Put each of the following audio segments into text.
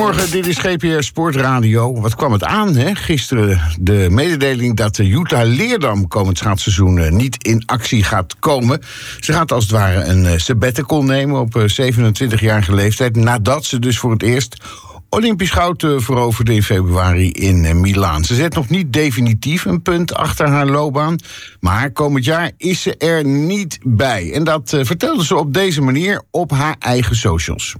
Goedemorgen, dit is GPR Sportradio. Wat kwam het aan, hè? Gisteren de mededeling dat de Jutta Leerdam komend schaatsseizoen niet in actie gaat komen. Ze gaat als het ware een sabbatical nemen op 27-jarige leeftijd, nadat ze dus voor het eerst Olympisch goud veroverde in februari in Milaan. Ze zet nog niet definitief een punt achter haar loopbaan, maar komend jaar is ze er niet bij. En dat vertelde ze op deze manier op haar eigen socials.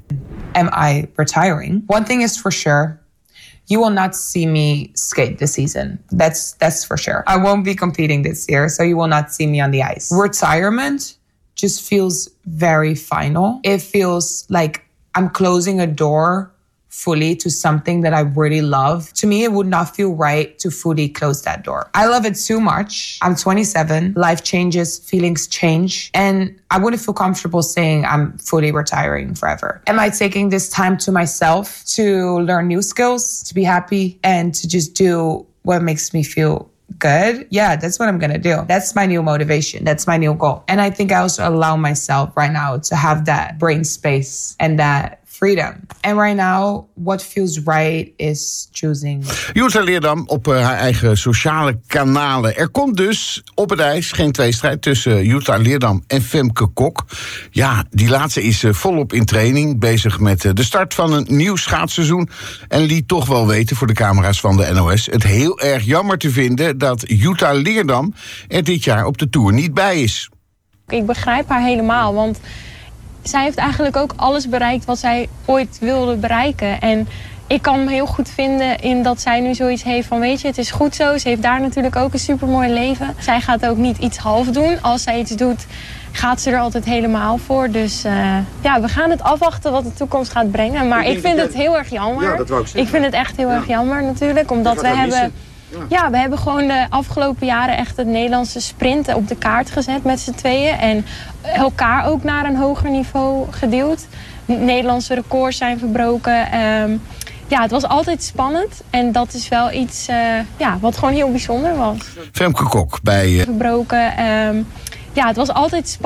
Am I retiring? One thing is for sure. You will not see me skate this season. That's for sure. I won't be competing this year, so you will not see me on the ice. Retirement just feels very final. It feels like I'm closing a door fully to something that I really love. To me, it would not feel right to fully close that door. I love it too much. I'm 27. Life changes, feelings change, and I wouldn't feel comfortable saying I'm fully retiring forever. Am I taking this time to myself to learn new skills, to be happy, and to just do what makes me feel good? Yeah, that's what I'm gonna do. That's my new motivation. That's my new goal. And I think I also allow myself right now to have that brain space and that freedom. And right now, what feels right is choosing. Jutta Leerdam op haar eigen sociale kanalen. Er komt dus op het ijs geen tweestrijd tussen Jutta Leerdam en Femke Kok. Ja, die laatste is volop in training, bezig met de start van een nieuw schaatsseizoen. En liet toch wel weten voor de camera's van de NOS het heel erg jammer te vinden dat Jutta Leerdam er dit jaar op de Tour niet bij is. Ik begrijp haar helemaal, want zij heeft eigenlijk ook alles bereikt wat zij ooit wilde bereiken. En ik kan me heel goed vinden in dat zij nu zoiets heeft van, weet je, het is goed zo. Ze heeft daar natuurlijk ook een supermooi leven. Zij gaat ook niet iets half doen. Als zij iets doet, gaat ze er altijd helemaal voor. Dus ja, we gaan het afwachten wat de toekomst gaat brengen. Maar ik vind het heel erg jammer. Ja, dat wou ik zeggen. Ik vind het echt heel erg jammer natuurlijk, omdat we hebben... Ja, we hebben gewoon de afgelopen jaren echt het Nederlandse sprinten op de kaart gezet met z'n tweeën. En elkaar ook naar een hoger niveau geduwd. Nederlandse records zijn verbroken. Ja, het was altijd spannend. En dat is wel iets wat gewoon heel bijzonder was. Femke Kok bij... Verbroken. Ja, het was altijd spannend.